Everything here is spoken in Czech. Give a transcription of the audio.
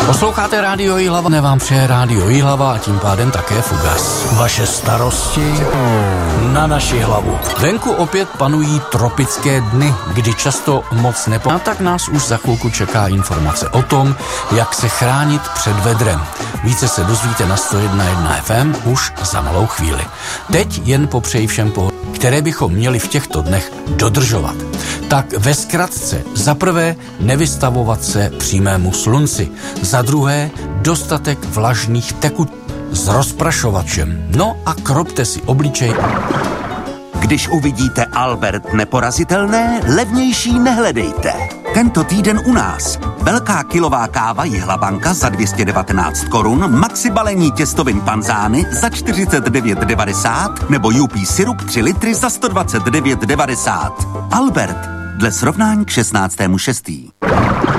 Posloucháte Rádio Jihlava, nevám přeje Rádio Jihlava a tím pádem také Fugas. Vaše starosti na naši hlavu. Venku opět panují tropické dny, kdy často moc a tak nás už za chvilku čeká informace o tom, jak se chránit před vedrem. Více se dozvíte na 101.1 FM už za malou chvíli. Teď jen popřeji všem pohodě, které bychom měli v těchto dnech dodržovat. Tak ve zkratce, za prvé nevystavovat se přímému slunci, za druhé dostatek vlažných tekutin s rozprašovačem, no a kropte si obličej. Když uvidíte Albert neporazitelné, levnější nehledejte. Tento týden u nás. Velká kilová káva Jihlabanka za 219 korun, maxi balení těstovin panzány za 49,90 nebo UP syrup 3 litry za 129,90. Albert, dle srovnání k 16.6.